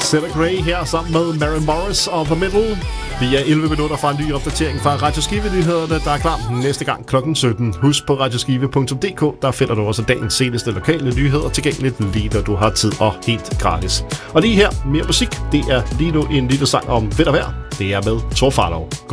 Stella Grey her sammen med Maren Morris og The Middle. Vi er 11 minutter fra en ny opdatering fra Radio Skive-nyhederne, der er klar næste gang kl. 17. Husk på radioskive.dk, der finder du også dagens seneste lokale nyheder tilgængeligt lige når du har tid og helt gratis. Og lige her, mere musik, det er lige nu en lille sang om ved og vejr. Det er med Thor Farlov.